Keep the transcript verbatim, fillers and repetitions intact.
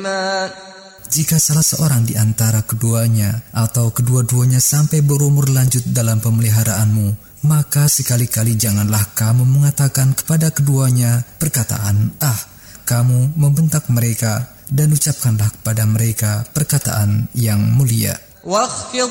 Jika salah seorang di antara keduanya atau kedua-duanya sampai berumur lanjut dalam pemeliharaanmu, maka sekali-kali janganlah kamu mengatakan kepada keduanya perkataan "ah". Kamu membentak mereka dan ucapkanlah kepada mereka perkataan yang mulia.